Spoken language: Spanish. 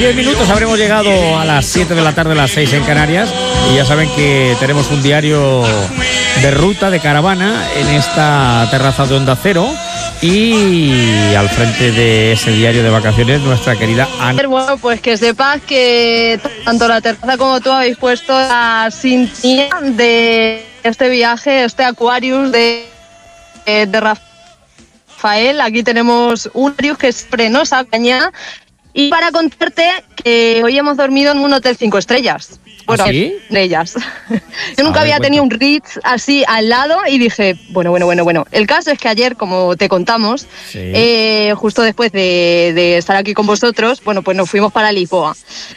10 minutos habremos llegado a las 7 de la tarde, a las 6 en Canarias. Y ya saben que tenemos un diario de ruta, de caravana, en esta terraza de Onda Cero. Y al frente de ese diario de vacaciones, nuestra querida Ana. Bueno, pues que sepas que tanto la terraza como tú habéis puesto la sintonía de este viaje, este Aquarius de Rafael. Aquí tenemos un Aquarius que siempre nos acompaña. Y para contarte que hoy hemos dormido en un hotel 5 estrellas. Bueno, ¿sí? De ellas. Yo nunca había tenido un Ritz así al lado y dije, bueno. El caso es que ayer, como te contamos, sí, justo después de estar aquí con vosotros, bueno, pues nos fuimos para Lisboa.